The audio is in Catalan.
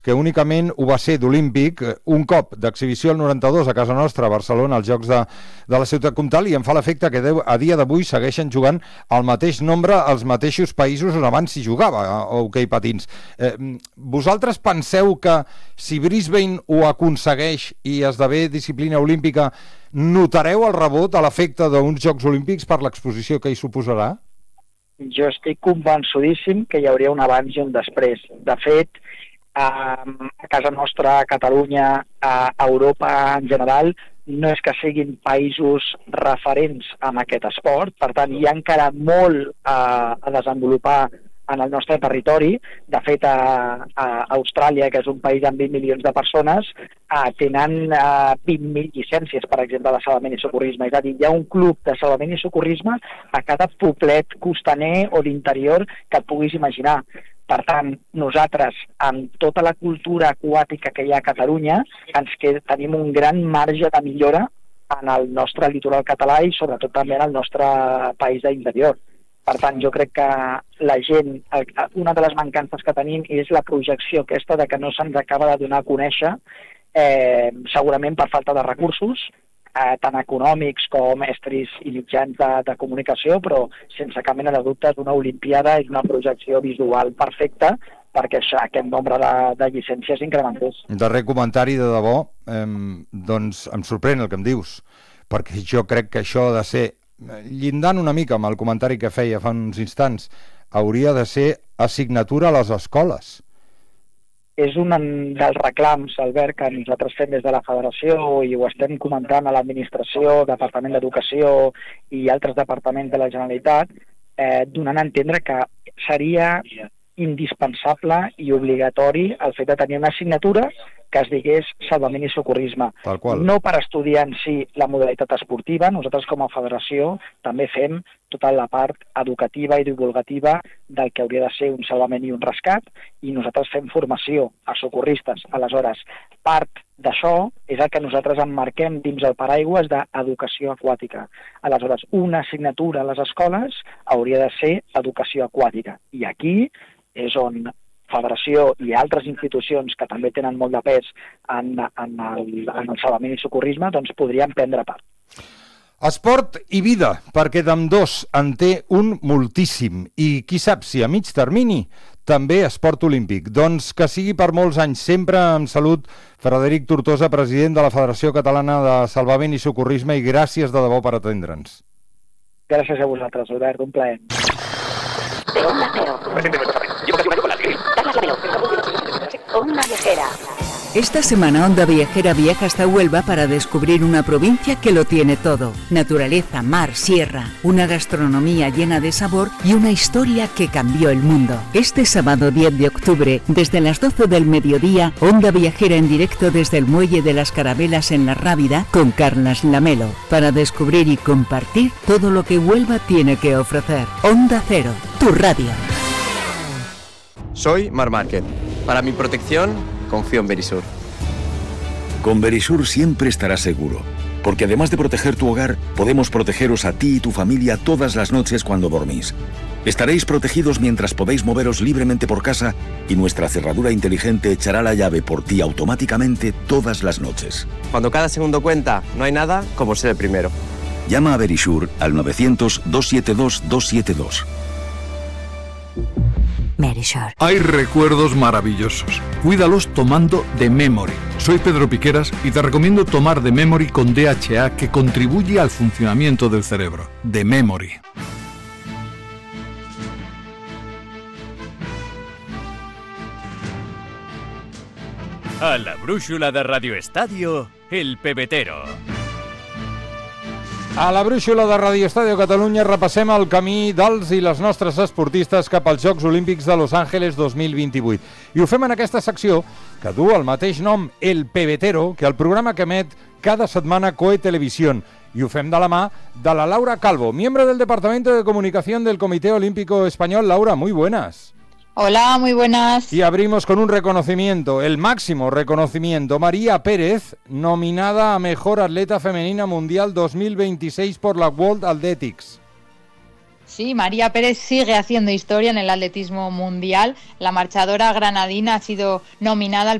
que únicament ho va ser d'olímpic un cop d'exhibició al 92 a casa nostra, a Barcelona, als Jocs de la Ciutat Comtal, i em fa l'efecte que a dia d'avui segueixen jugant el mateix nombre als mateixos països on abans s'hi jugava a hoquei patins. Vosaltres penseu que si Brisbane ho aconsegueix i esdevé disciplina olímpica, notareu el rebot a l'efecte d'uns Jocs Olímpics per l'exposició que hi suposarà? Jo estic convençudíssim que hi hauria un abans i un després. De fet, a casa nostra, a Catalunya, a Europa en general, no és que siguin països referents en aquest esport, per tant hi ha encara molt a desenvolupar en el nostre territori. De fet, a Austràlia, que és un país amb 20 milions de persones, tenen 20.000 llicències, per exemple, de salvament i socorrisme. És a dir, hi ha un club de salvament i socorrisme a cada poblet costaner o d'interior que et puguis imaginar. Per tant, nosaltres, amb tota la cultura aquàtica que hi ha a Catalunya, tenim un gran marge de millora en el nostre litoral català i sobretot també en el nostre país d'interior. Per tant, jo crec que la gent, una de les mancances que tenim és la projecció aquesta de que no se'ns acaba de donar a conèixer, segurament per falta de recursos, tant econòmics com estris i mitjans de comunicació, però sense cap mena de dubte d'una olimpiada i una projecció visual perfecta perquè aquest nombre de llicències incrementés. Darrer comentari, de debò, doncs em sorprèn el que em dius, perquè jo crec que això ha de ser, llindant una mica amb el comentari que feia fa uns instants, hauria de ser assignatura a les escoles. És un dels reclams, Albert, que nosaltres fem des de la Federació i ho estem comentant a l'Administració, Departament d'Educació i altres departaments de la Generalitat, donant a entendre que seria indispensable i obligatori el fet de tenir una assignatura que es digués salvament i socorrisme. No per estudiar en si la modalitat esportiva, nosaltres com a federació també fem tota la part educativa i divulgativa del que hauria de ser un salvament i un rescat, i nosaltres fem formació a socorristes. Aleshores, part d'això és el que nosaltres emmarquem dins el paraigües d'educació aquàtica. Aleshores, una assignatura a les escoles hauria de ser educació aquàtica. I aquí és on Federació i altres institucions que també tenen molt de pes en el salvament i socorrisme, doncs podrien prendre part. Esport i vida, perquè d'ambdós en té un moltíssim, i qui sap si a mig termini també esport olímpic. Doncs que sigui per molts anys, sempre amb salut. Frederic Tortosa, president de la Federació Catalana de Salvament i Socorrisme, i gràcies de debò per atendre'ns. Gràcies a vosaltres, Albert, un plaer. Onda Viajera. Esta semana Onda Viajera viaja hasta Huelva para descubrir una provincia que lo tiene todo. Naturaleza, mar, sierra, una gastronomía llena de sabor y una historia que cambió el mundo. Este sábado 10 de octubre, desde las 12 del mediodía, Onda Viajera en directo desde el Muelle de las Carabelas en La Rábida con Carlas Lamelo, para descubrir y compartir todo lo que Huelva tiene que ofrecer. Onda Cero, tu radio. Soy Mar Márquez. Para mi protección, confío en Verisur. Con Verisur siempre estarás seguro, porque además de proteger tu hogar, podemos protegeros a ti y tu familia todas las noches cuando dormís. Estaréis protegidos mientras podéis moveros libremente por casa y nuestra cerradura inteligente echará la llave por ti automáticamente todas las noches. Cuando cada segundo cuenta, no hay nada como ser el primero. Llama a Verisur al 900-272-272. Verisur. Hay recuerdos maravillosos. Cuídalos tomando The Memory. Soy Pedro Piqueras y te recomiendo tomar The Memory con DHA, que contribuye al funcionamiento del cerebro. The Memory. A la brúixola de Radio Estadio, El Pebetero. A la brúixola de Radio Estadio Catalunya repassem el camí dels i les nostres esportistes cap als Jocs Olímpics de Los Angeles 2028. I ho fem en aquesta secció que du el mateix nom, El Pebetero, que el programa que emet cada setmana COE Televisión. Y ho fem de la mà de la Laura Calvo, miembro del Departamento de Comunicación del Comité Olímpico Español. Laura, muy buenas. Hola, muy buenas. Y abrimos con un reconocimiento, el máximo reconocimiento. María Pérez, nominada a Mejor Atleta Femenina Mundial 2026 por la World Athletics. Sí, María Pérez sigue haciendo historia en el atletismo mundial. La marchadora granadina ha sido nominada al